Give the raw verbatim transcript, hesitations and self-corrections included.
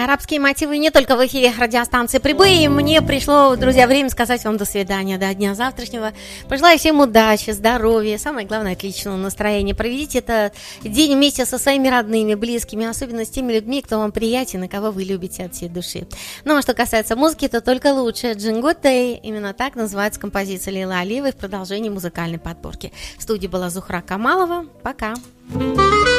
Арабские мотивы не только в эфире радиостанции Прибой. И мне пришло, друзья, время сказать вам до свидания, до дня завтрашнего. Пожелаю всем удачи, здоровья, самое главное, отличного настроения. Проведите этот день вместе со своими родными, близкими, особенно с теми людьми, кто вам приятен и кого вы любите от всей души. Ну а что касается музыки, то только лучше. Джингот Дэй, именно так называется композиция Лейлы Алиевой в продолжении музыкальной подборки. В студии была Зухра Камалова. Пока.